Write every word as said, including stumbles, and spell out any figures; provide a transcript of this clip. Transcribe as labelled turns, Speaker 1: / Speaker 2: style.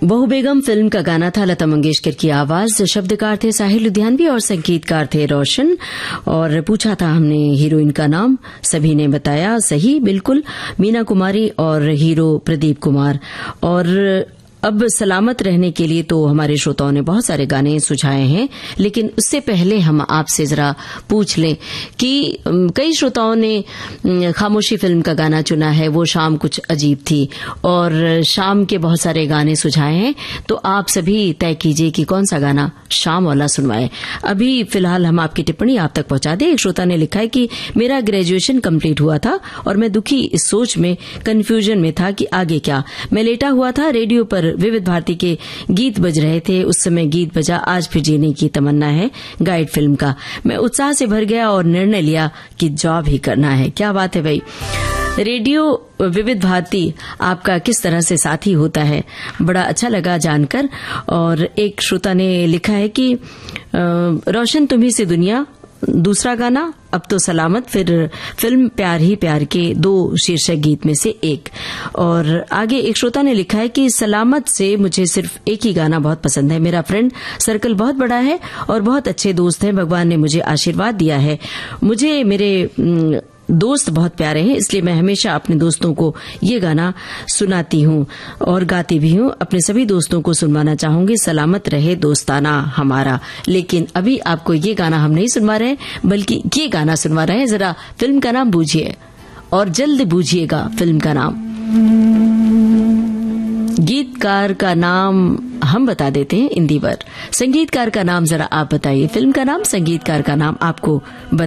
Speaker 1: बहू बेगम फिल्म का गाना था, लता मंगेशकर की आवाज, शब्दकार थे साहिर लुधियानवी और संगीतकार थे रोशन। और पूछा था हमने हीरोइन का नाम, सभी ने बताया सही, बिल्कुल, मीना कुमारी और हीरो प्रदीप कुमार। और अब सलामत रहने के लिए तो हमारे श्रोताओं ने बहुत सारे गाने सुझाए हैं, लेकिन उससे पहले हम आपसे जरा पूछ लें कि कई श्रोताओं ने खामोशी फिल्म का गाना चुना है, वो शाम कुछ अजीब थी, और शाम के बहुत सारे गाने सुझाए हैं। तो आप सभी तय कीजिए कि कौन सा गाना शाम वाला सुनवाए। अभी फिलहाल हम आपकी टिप्पणी आप तक पहुंचा दें। एक श्रोता ने लिखा है कि मेरा ग्रेजुएशन कंप्लीट हुआ था और मैं दुखी इस सोच में, कंफ्यूजन में था कि आगे क्या। मैं लेटा हुआ था, रेडियो पर विविध भारती के गीत बज रहे थे, उस समय गीत बजा आज फिर जीने की तमन्ना है गाइड फिल्म का। मैं उत्साह से भर गया और निर्णय लिया कि जॉब ही करना है। क्या बात है भाई, रेडियो विविध भारती आपका किस तरह से साथी होता है, बड़ा अच्छा लगा जानकर। और एक श्रोता ने लिखा है कि रोशन तुम्ही से दुनिया, दूसरा गाना अब तो सलामत, फिर फिल्म प्यार ही प्यार के दो शीर्षक गीत में से एक। और आगे एक श्रोता ने लिखा है कि सलामत से मुझे सिर्फ एक ही गाना बहुत पसंद है। मेरा फ्रेंड सर्कल बहुत बड़ा है और बहुत अच्छे दोस्त हैं, भगवान ने मुझे आशीर्वाद दिया है। मुझे मेरे दोस्त बहुत प्यारे हैं, इसलिए मैं हमेशा अपने दोस्तों को ये गाना सुनाती हूँ और गाती भी हूँ। अपने सभी दोस्तों को सुनवाना चाहूंगी, सलामत रहे दोस्ताना हमारा। लेकिन अभी आपको ये गाना हम नहीं सुनवा रहे, बल्कि ये गाना सुनवा रहे हैं। जरा फिल्म का नाम बूझिए और जल्द बूझिएगा फिल्म का नाम। गीतकार का नाम हम बता देते हैं इंदिवर, संगीतकार का नाम जरा आप बताइए। फिल्म का नाम, संगीतकार का नाम आपको बता